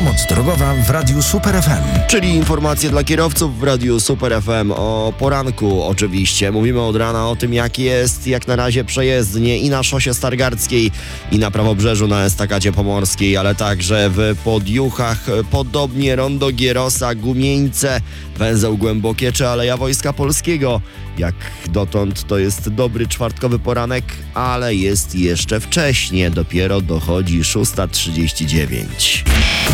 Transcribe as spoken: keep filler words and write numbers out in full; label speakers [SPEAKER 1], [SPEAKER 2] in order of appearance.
[SPEAKER 1] Pomoc drogowa w Radiu Super F M.
[SPEAKER 2] Czyli informacje dla kierowców w Radiu Super F M o poranku oczywiście. Mówimy od rana o tym, jak jest jak na razie przejezdnie i na szosie Stargardzkiej, i na prawobrzeżu na estakadzie pomorskiej, ale także w Podjuchach, podobnie Rondo Gierosa, Gumieńce, węzeł Głębokie czy Aleja Wojska Polskiego. Jak dotąd to jest dobry czwartkowy poranek, ale jest jeszcze wcześnie, dopiero dochodzi szósta trzydzieści dziewięć.